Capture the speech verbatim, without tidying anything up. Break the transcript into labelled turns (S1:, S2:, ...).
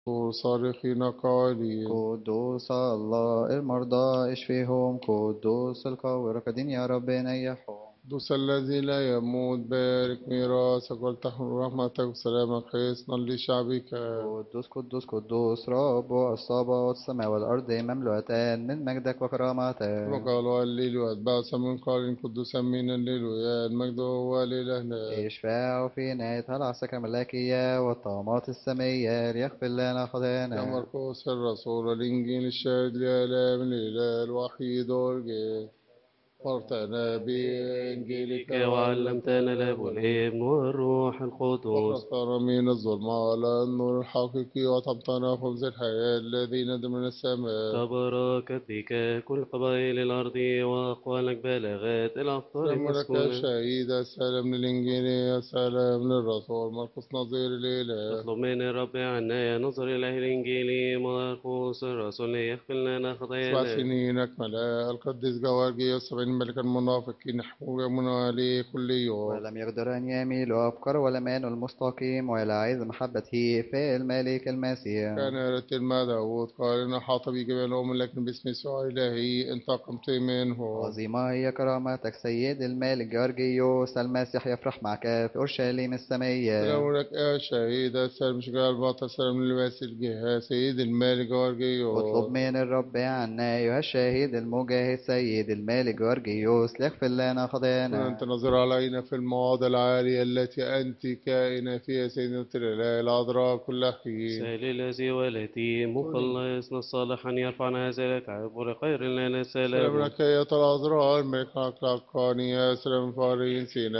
S1: صارخين قائلين
S2: قدوس الله المرضى اشفيهم، قدوس القوي راكدين يا رب نيحهم.
S1: قدوس الذي لا يموت بارك ميراثك ولتحمل رحمتك وسلامك حصنا لشعبك.
S2: قدوس قدوس قدوس رب الصباوت، السماء والأرض مملوءتان من مجدك
S1: كما
S2: وكرامتك.
S1: قالوا الليل وأتباع من قال قدوسا من الليل يا المجد هو لإلهنا.
S2: اشفعوا في نهاية العسكر الملكية والطامات السمية ليغفر لنا
S1: يا
S2: خطايانا.
S1: مرقس الرسول الإنجيل الشاهد لآلام الإله الوحيد والجيد، فرتنا بإنجيلك
S3: وعلمتنا
S1: وعلمتنا
S3: الاب
S1: والابن
S3: والابن والروح القدس.
S1: وأخرجتنا من الظلمة على النور الحقيقي وطبطنا خبز الحياة الذي نزل من السماء.
S3: تباركت بك كل قبائل الأرض، وأقوالك بلغت الأقطار
S1: سلام لك يا
S3: المسكونة.
S1: شهيد، سلام للإنجيل، يا سلام للرسول مرقس نظير الإله.
S3: اطلب من الرب عنا يا نظر إله الإنجيل مرقس الرسول يغفر لنا
S1: سبع
S3: خطايانا.
S1: سنين أكملا القديس جوارجي والسبعين ملكا المنافقين نحو يومنا عليه كل يوم.
S2: ولم يقدر أن يميلوا أفكار ولا مان المستقيم ولا عز محبته في الملك المسيح.
S1: كان يرتل ما داود قال إن أحاط بي جبالهم، لكن باسم يسوع إلهي انتقمت منهم.
S2: عظيمة هي كرامتك سيد الملك جورجيوس، المسيح يفرح معك في أورشليم السمية.
S1: سلام لك يا شهيد، سلام شجاع البطل، سلام للباس الجهاد سيد الملك
S2: اطلب
S1: جوارجيوس.
S2: من الرب عنا أيها الشهيد المجاهد سيد الملك جورجيوس ليغفر لنا
S1: كن أنت
S2: خطايانا.
S1: نظر علينا في المواضع العالية التي أنت كائنة فيها سيدنا الإله العذراء كل حين.
S3: سال الذي والتي مخلصنا الصالح أن يرفعنا هذا التعب ولخير لنا
S1: سلام
S3: سلام.
S1: لك يا العذراء الملك الحقاني، يا سلام فارين سينا